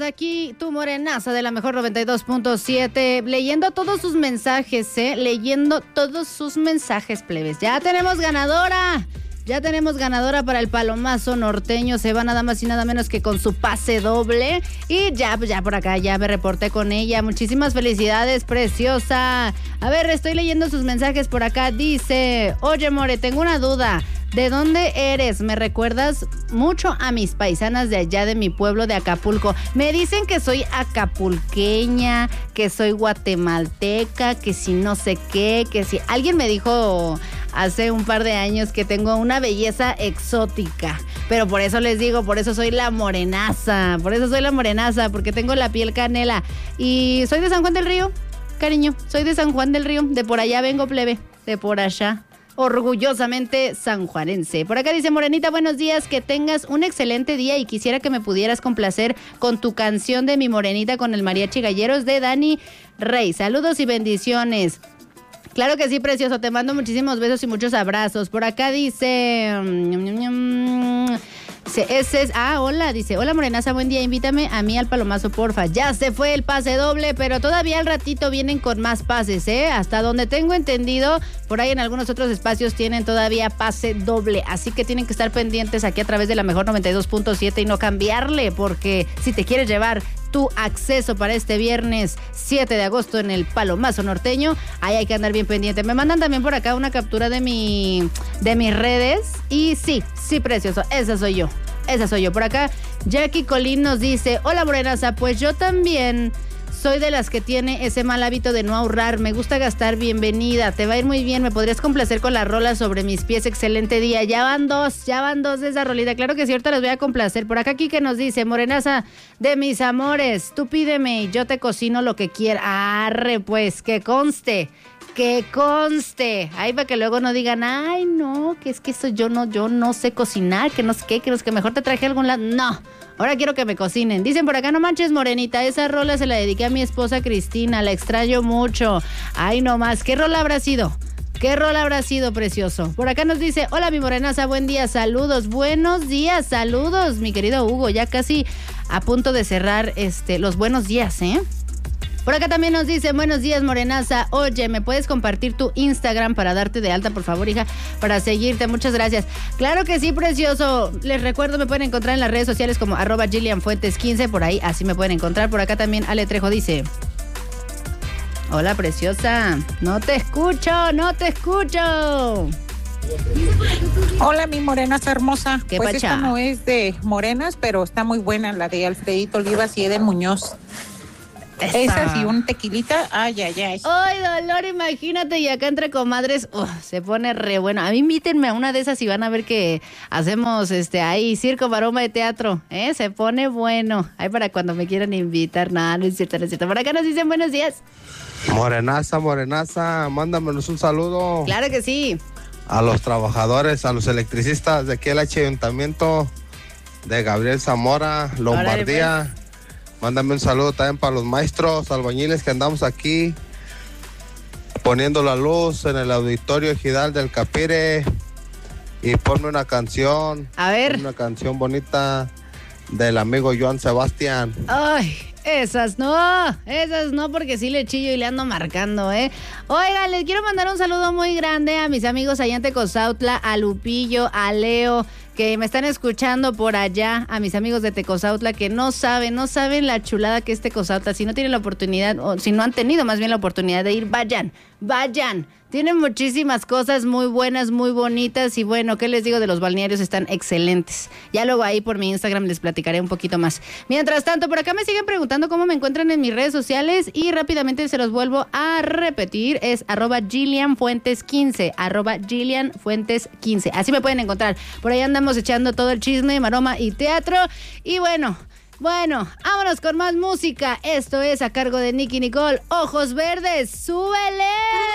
aquí, tu morenaza de la mejor 92.7, leyendo todos sus mensajes, leyendo todos sus mensajes, plebes. Ya tenemos ganadora para el palomazo norteño. Se va nada más y nada menos que con su pase doble. Y ya por acá ya me reporté con ella. Muchísimas felicidades, preciosa. A ver, estoy leyendo sus mensajes por acá. Dice, oye, more, tengo una duda. ¿De dónde eres? Me recuerdas mucho a mis paisanas de allá de mi pueblo de Acapulco. Me dicen que soy acapulqueña, que soy guatemalteca, que si no sé qué, que si... Alguien me dijo hace un par de años que tengo una belleza exótica. Pero por eso les digo, por eso soy la morenaza. Porque tengo la piel canela. Y soy de San Juan del Río, cariño. Soy de San Juan del Río. De por allá vengo, plebe. De por allá. Orgullosamente sanjuanense. Por acá dice, Morenita, buenos días, que tengas un excelente día y quisiera que me pudieras complacer con tu canción de Mi Morenita con el Mariachi Galleros de Dani Rey. Saludos y bendiciones. Claro que sí, precioso, te mando muchísimos besos y muchos abrazos. Por acá dice... hola, dice, hola morenaza, buen día, invítame a mí al palomazo, porfa. Ya se fue el pase doble, pero todavía al ratito vienen con más pases, hasta donde tengo entendido, por ahí en algunos otros espacios tienen todavía pase doble, así que tienen que estar pendientes aquí a través de la mejor 92.7 y no cambiarle, porque si te quieres llevar tu acceso para este viernes 7 de agosto en el palomazo norteño, ahí hay que andar bien pendiente. Me mandan también por acá una captura de mis redes y sí, precioso, esa soy yo. Por acá, Jackie Colín nos dice, hola morenaza, pues yo también soy de las que tiene ese mal hábito de no ahorrar, me gusta gastar, bienvenida, te va a ir muy bien, me podrías complacer con la rola sobre mis pies, excelente día. Ya van dos de esa rolita, claro que sí, ahorita las voy a complacer. Por acá Kike nos dice, morenaza de mis amores, tú pídeme y yo te cocino lo que quieras. Arre pues, que conste. Ahí para que luego no digan, ay no, que es que eso yo no sé cocinar, que no sé qué, que mejor te traje a algún lado. No, ahora quiero que me cocinen. Dicen por acá, no manches morenita, esa rola se la dediqué a mi esposa Cristina, la extraño mucho. Ay no más, ¿qué rola habrá sido, precioso? Por acá nos dice, hola mi morenaza, buen día, saludos, buenos días, saludos, mi querido Hugo, ya casi a punto de cerrar los buenos días, Por acá también nos dice, buenos días, morenaza. Oye, ¿me puedes compartir tu Instagram para darte de alta, por favor, hija? Para seguirte, muchas gracias. Claro que sí, precioso. Les recuerdo, me pueden encontrar en las redes sociales como @GillianFuentes15, por ahí, así me pueden encontrar. Por acá también Ale Trejo dice, hola, preciosa. No te escucho. Hola, mi morenaza hermosa. ¿Qué pues pacha? Esta no es de morenas, pero está muy buena, la de Alfredito Olivas y Eden Muñoz. Esas y un tequilita, ay. Ay, dolor, imagínate, y acá entre comadres, se pone re bueno. A mí invítenme a una de esas y van a ver que hacemos ahí circo, maroma de teatro, se pone bueno. Ahí para cuando me quieran invitar, no es cierto. Por acá nos dicen buenos días. Morenaza, mándamenos un saludo. Claro que sí. A los trabajadores, a los electricistas de aquí el Ayuntamiento de Gabriel Zamora, Lombardía. Mándame un saludo también para los maestros albañiles que andamos aquí poniendo la luz en el auditorio ejidal del Capire. Y ponme una canción. A ver. Una canción bonita del amigo Joan Sebastián. Ay, esas no, porque sí le chillo y le ando marcando, Oigan, les quiero mandar un saludo muy grande a mis amigos allá en Tecozautla, a Lupillo, a Leo, que me están escuchando por allá, a mis amigos de Tecozautla que no saben la chulada que es Tecozautla. Si no tienen la oportunidad, o si no han tenido más bien la oportunidad de ir, vayan. Tienen muchísimas cosas muy buenas, muy bonitas y bueno, ¿qué les digo de los balnearios? Están excelentes. Ya luego ahí por mi Instagram les platicaré un poquito más. Mientras tanto, por acá me siguen preguntando cómo me encuentran en mis redes sociales y rápidamente se los vuelvo a repetir. Es @GillianFuentes15, @GillianFuentes15. Así me pueden encontrar. Por ahí andamos echando todo el chisme, maroma y teatro. Y bueno, vámonos con más música. Esto es a cargo de Nicky Nicole, Ojos Verdes. ¡Súbele!